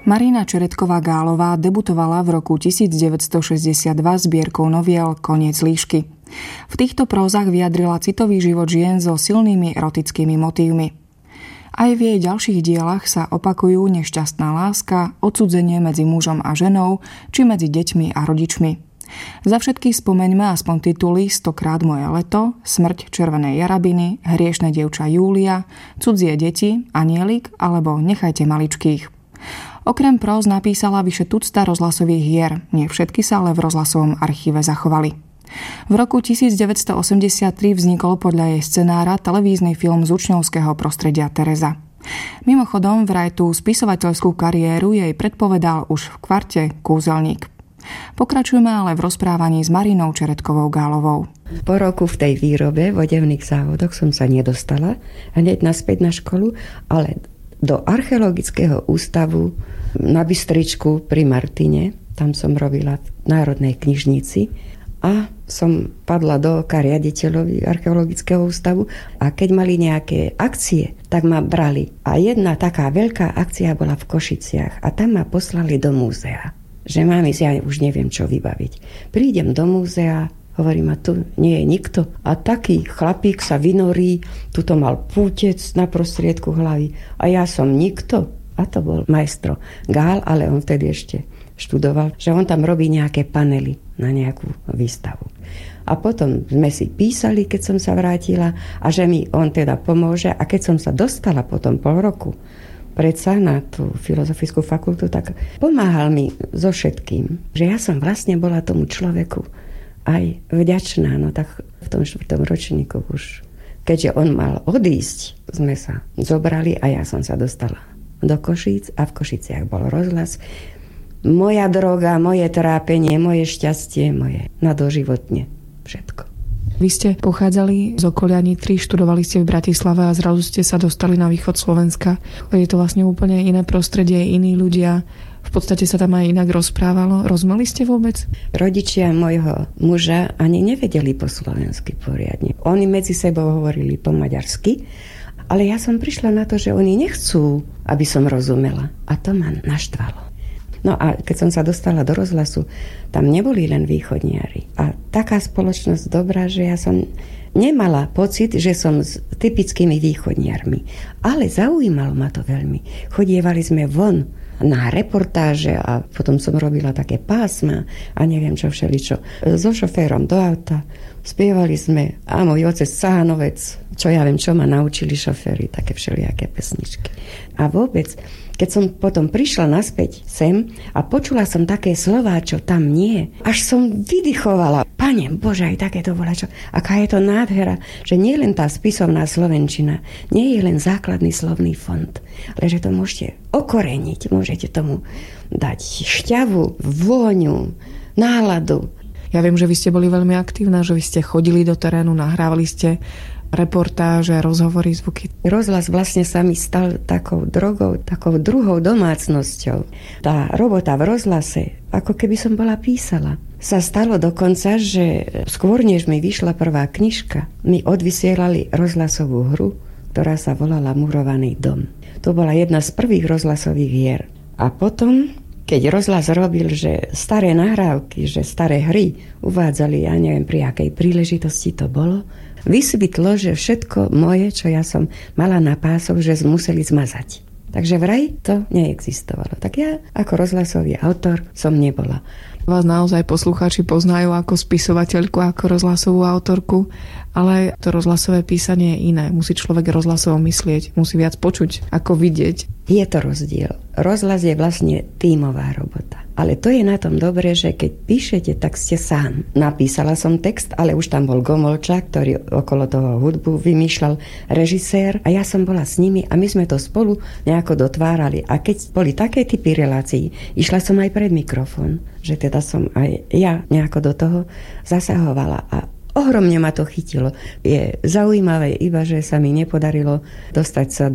Marina Čeretková-Gálová debutovala v roku 1962 zbierkou noviel Koniec líšky. V týchto prózach vyjadrila citový život žien so silnými erotickými motívmi. Aj v jej ďalších dielach sa opakujú nešťastná láska, odcudzenie medzi mužom a ženou, či medzi deťmi a rodičmi. Za všetky spomeňme aspoň tituly Stokrát moje leto, Smrť červenej jarabiny, Hriešne dievča Júlia, Cudzie deti, Anielik alebo Nechajte maličkých. Okrem próz napísala vyše tucta rozhlasových hier, nie všetky sa ale v rozhlasovom archíve zachovali. V roku 1983 vznikol podľa jej scenára televízny film z učňovského prostredia Tereza. Mimochodom, vraj tú spisovateľskú kariéru jej predpovedal už v kvarte Kúzelník. Pokračujeme ale v rozprávaní s Marinou Čeretkovou-Gálovou. Po roku v tej výrobe v odevných závodoch som sa nedostala hneď naspäť na školu, ale do archeologického ústavu na Bystričku pri Martine. Tam som robila v Národnej knižnici a som padla do oka riaditeľovi archeologického ústavu a keď mali nejaké akcie, tak ma brali. A jedna taká veľká akcia bola v Košiciach a tam ma poslali do múzea. Že mám ísť, ja už neviem, čo vybaviť. Prídem do múzea, hovorím, a tu nie je nikto. A taký chlapík sa vynorí, tuto mal pútec na prostriedku hlavy. A ja som nikto. A to bol majstro Gál, ale on vtedy ešte študoval, že on tam robí nejaké panely na nejakú výstavu. A potom sme si písali, keď som sa vrátila, a že mi on teda pomôže. A keď som sa dostala potom pol roku predsa na tú filozofickú fakultu, tak pomáhal mi so všetkým. Že ja som vlastne bola tomu človeku aj vďačná, no tak v tom 4. ročníku už, keďže on mal odísť, sme sa zobrali a ja som sa dostala do Košíc a v Košiciach bol rozhlas. Moja droga, moje trápenie, moje šťastie, moje nadoživotne, všetko. Vy ste pochádzali z okolia Nitry, študovali ste v Bratislave a zrazu ste sa dostali na východ Slovenska. Je to vlastne úplne iné prostredie, iní ľudia. V podstate sa tam aj inak rozprávalo. Rozumeli ste vôbec? Rodičia môjho muža ani nevedeli po slovensky poriadne. Oni medzi sebou hovorili po maďarsky, ale ja som prišla na to, že oni nechcú, aby som rozumela. A to ma naštvalo. No a keď som sa dostala do rozhlasu, tam neboli len východniari. A taká spoločnosť dobrá, že ja som nemala pocit, že som s typickými východniarmi. Ale zaujímalo ma to veľmi. Chodievali sme von na reportáže a potom som robila také pásma a neviem čo všeličo. So šoférom do auta spievali sme a môj otec Cahanovec, čo ja viem, čo ma naučili šoféry, také všelijaké pesničky. A vôbec, keď som potom prišla naspäť sem a počula som také slová, čo tam nie, až som vydychovala. Pane Bože, aj takéto volačo. Aká je to nádhera, že nie len tá spisovná slovenčina, nie je len základný slovný fond, ale že to môžete okoreniť, môžete tomu dať šťavu, vôňu, náladu. Ja viem, že vy ste boli veľmi aktívna, že vy ste chodili do terénu, nahrávali ste reportáže, rozhovory, zvuky. Rozhlas vlastne sa mi stal takou drogou, takou druhou domácnosťou. Tá robota v rozhlase, ako keby som bola písala. Sa stalo dokonca, že skôr než mi vyšla prvá knižka, mi odvysielali rozhlasovú hru, ktorá sa volala Murovaný dom. To bola jedna z prvých rozhlasových hier. A potom, keď rozhlas robil, že staré nahrávky, že staré hry uvádzali, ja neviem pri akej príležitosti to bolo, vysvetlo, že všetko moje, čo ja som mala na pásoch, že museli zmazať. Takže vraj to neexistovalo. Tak ja ako rozhlasový autor som nebola. Vás naozaj poslucháči poznajú ako spisovateľku, ako rozhlasovú autorku, ale to rozhlasové písanie je iné. Musí človek rozhlasovo myslieť, musí viac počuť, ako vidieť. Je to rozdiel. Rozhlas je vlastne tímová robota. Ale to je na tom dobre, že keď píšete, tak ste sám. Napísala som text, ale už tam bol Gomolčák, ktorý okolo toho hudbu vymýšľal, režisér, a ja som bola s nimi a my sme to spolu nejako dotvárali. A keď boli také typy relácií, išla som aj pred mikrofón, že teda som aj ja nejako do toho zasahovala a ohromne ma to chytilo. Je zaujímavé iba, že sa mi nepodarilo dostať sa